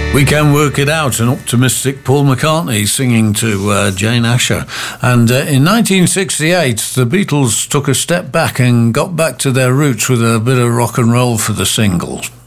We Can Work It Out, an optimistic Paul McCartney singing to Jane Asher. And in 1968, the Beatles took a step back and got back to their roots with a bit of rock and roll for the singles.